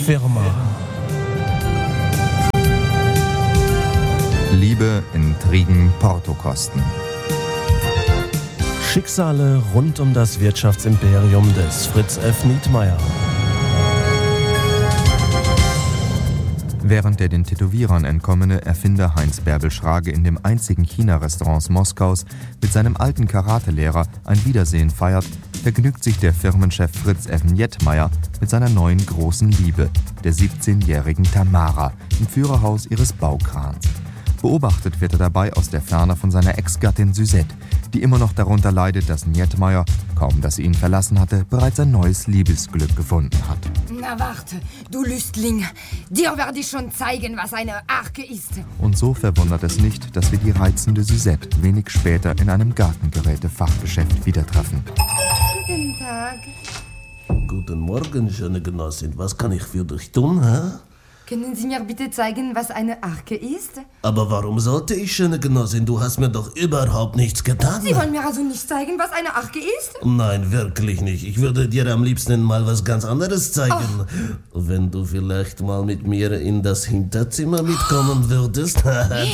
Firma. Liebe, Intrigen, Portokosten. Schicksale rund um das Wirtschaftsimperium des Fritz F. Nietmeyer. Während der den Tätowierern entkommene Erfinder Heinz Bärbel Schrage in dem einzigen China-Restaurants Moskaus mit seinem alten Karatelehrer ein Wiedersehen feiert, vergnügt sich der Firmenchef Fritz F. Nietmeyer mit seiner neuen großen Liebe, der 17-jährigen Tamara, im Führerhaus ihres Baukrans. Beobachtet wird er dabei aus der Ferne von seiner Ex-Gattin Suzette, die immer noch darunter leidet, dass Nietmeyer, kaum dass sie ihn verlassen hatte, bereits ein neues Liebesglück gefunden hat. Na warte, du Lüstling, dir werde ich schon zeigen, was eine Arke ist. Und so verwundert es nicht, dass wir die reizende Suzette wenig später in einem Gartengeräte-Fachgeschäft wieder treffen. Guten Tag. Guten Morgen, schöne Genossin. Was kann ich für dich tun, hä? Können Sie mir bitte zeigen, was eine Arke ist? Aber warum sollte ich, schöne Genossin? Du hast mir doch überhaupt nichts getan. Sie wollen mir also nicht zeigen, was eine Arke ist? Nein, wirklich nicht. Ich würde dir am liebsten mal was ganz anderes zeigen. Wenn du vielleicht mal mit mir in das Hinterzimmer mitkommen würdest.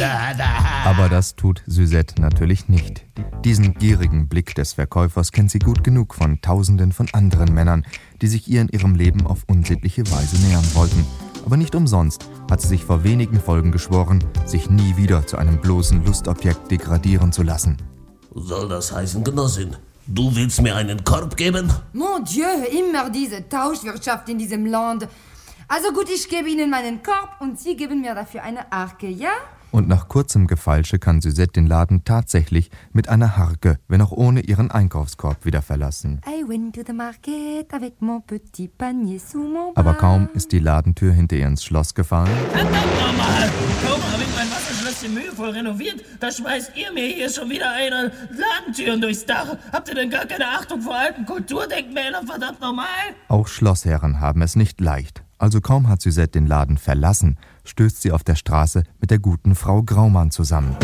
Aber das tut Suzette natürlich nicht. Diesen gierigen Blick des Verkäufers kennt sie gut genug von Tausenden von anderen Männern, die sich ihr in ihrem Leben auf unsittliche Weise nähern wollten. Aber nicht umsonst hat sie sich vor wenigen Folgen geschworen, sich nie wieder zu einem bloßen Lustobjekt degradieren zu lassen. Soll das heißen, Genossin? Du willst mir einen Korb geben? Mon Dieu, immer diese Tauschwirtschaft in diesem Land. Also gut, ich gebe Ihnen meinen Korb und Sie geben mir dafür eine Arke, ja? Und nach kurzem Gefeilsche kann Suzette den Laden tatsächlich mit einer Harke, wenn auch ohne ihren Einkaufskorb, wieder verlassen. I went to the market avec mon petit panier sous mon bras. Aber kaum ist die Ladentür hinter ihr ins Schloss gefahren, Verdammt nochmal! Kaum habe ich mein Wasserschlösschen mühevoll renoviert, da schmeißt ihr mir hier schon wieder eine Ladentüren durchs Dach. Habt ihr denn gar keine Achtung vor alten Kulturdenkmälern, verdammt nochmal? auch Schlossherren haben es nicht leicht. Also kaum hat Suzette den Laden verlassen, stößt sie auf der Straße mit der guten Frau Graumann zusammen.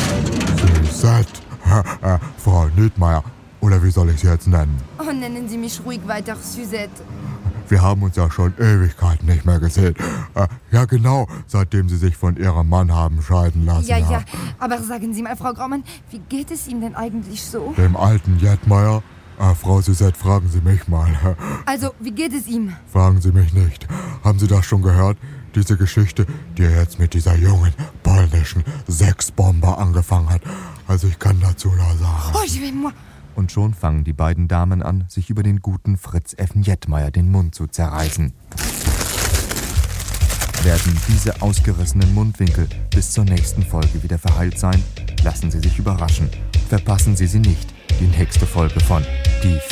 Suzette, Frau Nietmeyer, oder wie soll ich sie jetzt nennen? Oh, nennen Sie mich ruhig weiter, Suzette. Wir haben uns ja schon Ewigkeiten nicht mehr gesehen. Ja genau, seitdem Sie sich von Ihrem Mann haben scheiden lassen. Ja, aber sagen Sie mal, Frau Graumann, wie geht es ihm denn eigentlich so? Dem alten Nietmeyer? Frau Suzette, fragen Sie mich mal. Also, wie geht es ihm? Fragen Sie mich nicht. Haben Sie das schon gehört? Diese Geschichte, die er jetzt mit dieser jungen polnischen Sexbomber angefangen hat. Also ich kann dazu nur sagen. Oh, je vais moi. Und schon fangen die beiden Damen an, sich über den guten Fritz F. Nietmeyer den Mund zu zerreißen. Werden diese ausgerissenen Mundwinkel bis zur nächsten Folge wieder verheilt sein? Lassen Sie sich überraschen. Verpassen Sie sie nicht. Die nächste Folge von Die